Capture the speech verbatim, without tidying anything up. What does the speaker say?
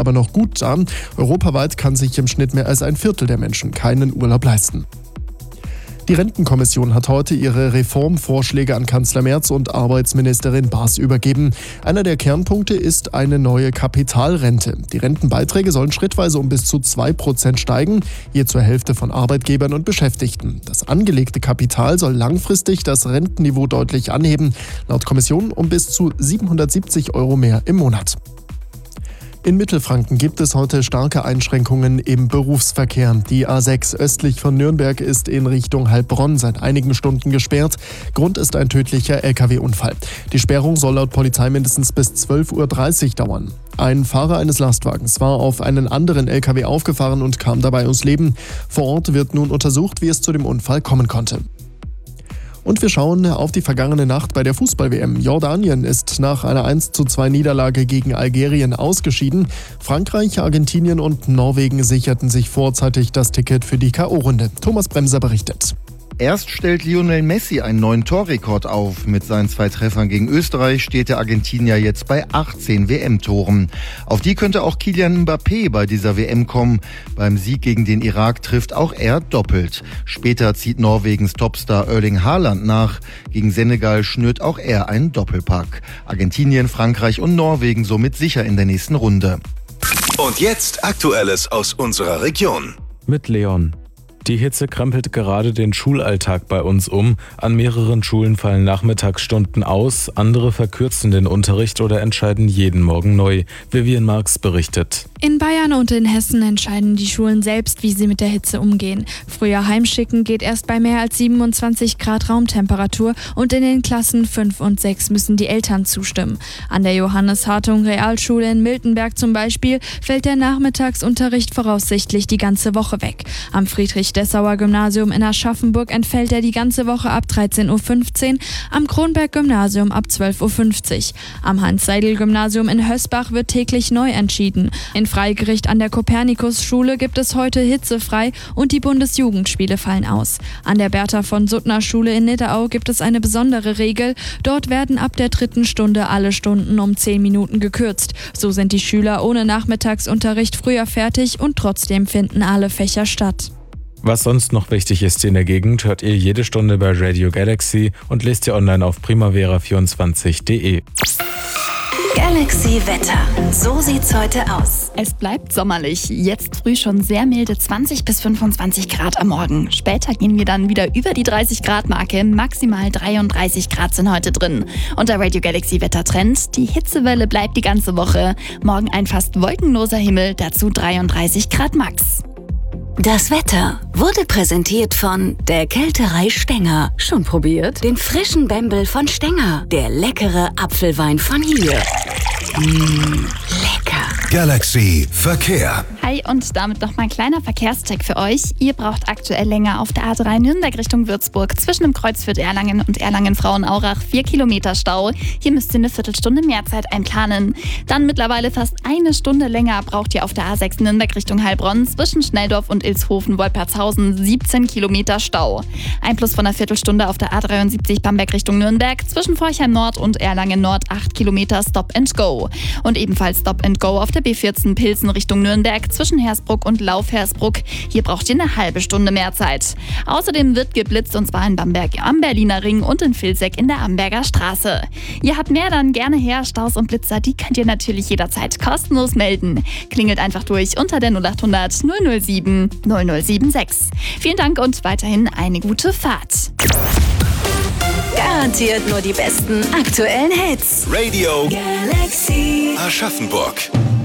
aber noch gut da. Europaweit kann sich im Schnitt mehr als ein Viertel der Menschen keinen Urlaub leisten. Die Rentenkommission hat heute ihre Reformvorschläge an Kanzler Merz und Arbeitsministerin Baas übergeben. Einer der Kernpunkte ist eine neue Kapitalrente. Die Rentenbeiträge sollen schrittweise um bis zu zwei Prozent steigen, je zur Hälfte von Arbeitgebern und Beschäftigten. Das angelegte Kapital soll langfristig das Rentenniveau deutlich anheben, laut Kommission um bis zu siebenhundertsiebzig Euro mehr im Monat. In Mittelfranken gibt es heute starke Einschränkungen im Berufsverkehr. Die A sechs östlich von Nürnberg ist in Richtung Heilbronn seit einigen Stunden gesperrt. Grund ist ein tödlicher L K W-Unfall. Die Sperrung soll laut Polizei mindestens bis zwölf Uhr dreißig dauern. Ein Fahrer eines Lastwagens war auf einen anderen L K W aufgefahren und kam dabei ums Leben. Vor Ort wird nun untersucht, wie es zu dem Unfall kommen konnte. Und wir schauen auf die vergangene Nacht bei der Fußball-W M. Jordanien ist nach einer eins zu zwei Niederlage gegen Algerien ausgeschieden. Frankreich, Argentinien und Norwegen sicherten sich vorzeitig das Ticket für die K O-Runde. Thomas Bremser berichtet. Erst stellt Lionel Messi einen neuen Torrekord auf. Mit seinen zwei Treffern gegen Österreich steht der Argentinier jetzt bei achtzehn W M-Toren. Auf die könnte auch Kylian Mbappé bei dieser W M kommen. Beim Sieg gegen den Irak trifft auch er doppelt. Später zieht Norwegens Topstar Erling Haaland nach. Gegen Senegal schnürt auch er einen Doppelpack. Argentinien, Frankreich und Norwegen somit sicher in der nächsten Runde. Und jetzt Aktuelles aus unserer Region. Mit Leon. Die Hitze krempelt gerade den Schulalltag bei uns um. An mehreren Schulen fallen Nachmittagsstunden aus, andere verkürzen den Unterricht oder entscheiden jeden Morgen neu. Vivian Marx berichtet. In Bayern und in Hessen entscheiden die Schulen selbst, wie sie mit der Hitze umgehen. Früher heimschicken geht erst bei mehr als siebenundzwanzig Grad Raumtemperatur und in den Klassen fünf und sechs müssen die Eltern zustimmen. An der Johannes Hartung Realschule in Miltenberg zum Beispiel fällt der Nachmittagsunterricht voraussichtlich die ganze Woche weg. Am Friedrich-Dessauer Gymnasium in Aschaffenburg entfällt er die ganze Woche ab dreizehn Uhr fünfzehn, am Kronberg-Gymnasium ab zwölf Uhr fünfzig. Am Hans-Seidel-Gymnasium in Hösbach wird täglich neu entschieden. In Freigericht an der Kopernikus-Schule gibt es heute hitzefrei und die Bundesjugendspiele fallen aus. An der Bertha-von-Suttner-Schule in Nidderau gibt es eine besondere Regel. Dort werden ab der dritten Stunde alle Stunden um zehn Minuten gekürzt. So sind die Schüler ohne Nachmittagsunterricht früher fertig und trotzdem finden alle Fächer statt. Was sonst noch wichtig ist in der Gegend, hört ihr jede Stunde bei Radio Galaxy und lest ihr online auf primavera vierundzwanzig punkt de. Galaxy Wetter. So sieht's heute aus. Es bleibt sommerlich. Jetzt früh schon sehr milde zwanzig bis fünfundzwanzig Grad am Morgen. Später gehen wir dann wieder über die dreißig Grad Marke. Maximal dreiunddreißig Grad sind heute drin. Und der Radio Galaxy Wettertrend. Die Hitzewelle bleibt die ganze Woche. Morgen ein fast wolkenloser Himmel, dazu dreiunddreißig Grad max. Das Wetter wurde präsentiert von der Kälterei Stenger. Schon probiert? Den frischen Bembel von Stenger. Der leckere Apfelwein von hier. Mmh, lecker. Galaxy Verkehr. Hi und damit noch mal ein kleiner Verkehrscheck für euch. Ihr braucht aktuell länger auf der A drei Nürnberg Richtung Würzburg zwischen dem Kreuz für Erlangen und Erlangen-Frauenaurach. Vier Kilometer Stau. Hier müsst ihr eine Viertelstunde mehr Zeit einplanen. Dann mittlerweile fast eine Stunde länger braucht ihr auf der A sechs Nürnberg Richtung Heilbronn zwischen Schnelldorf und Ilshofen-Wolpertshausen. siebzehn Kilometer Stau. Ein Plus von einer Viertelstunde auf der A dreiundsiebzig Bamberg Richtung Nürnberg zwischen Forchheim Nord und Erlangen Nord. acht Kilometer Stop and Go. Und ebenfalls Stop and Go auf der B vierzehn Pilsen Richtung Nürnberg zwischen Hersbruck und Lauf-Hersbruck. Hier braucht ihr eine halbe Stunde mehr Zeit. Außerdem wird geblitzt und zwar in Bamberg am Berliner Ring und in Vilseck in der Amberger Straße. Ihr habt mehr, dann gerne her. Staus und Blitzer, die könnt ihr natürlich jederzeit kostenlos melden. Klingelt einfach durch unter der null acht hundert null null sieben null null sieben sechs. Vielen Dank und weiterhin eine gute Fahrt. Garantiert nur die besten aktuellen Hits. Radio Galaxy Aschaffenburg.